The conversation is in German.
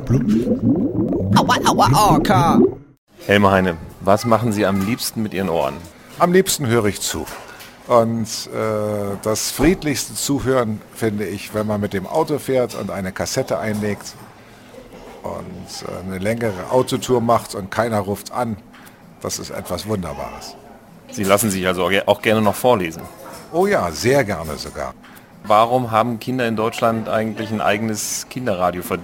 Aua, aua, Orca! Helmer Heine, was machen Sie am liebsten mit Ihren Ohren? Am liebsten höre ich zu. Und das friedlichste Zuhören finde ich, wenn man mit dem Auto fährt und eine Kassette einlegt und eine längere Autotour macht und keiner ruft an. Das ist etwas Wunderbares. Sie lassen sich also auch gerne noch vorlesen. Oh ja, sehr gerne sogar. Warum haben Kinder in Deutschland eigentlich ein eigenes Kinderradio verdient?